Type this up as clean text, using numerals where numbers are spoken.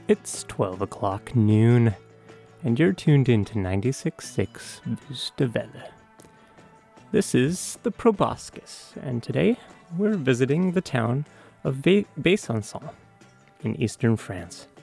It's 12 o'clock noon, and you're tuned in to 96.6 Vus de Velle. This is the Proboscis, and today we're visiting the town of Besançon in eastern France.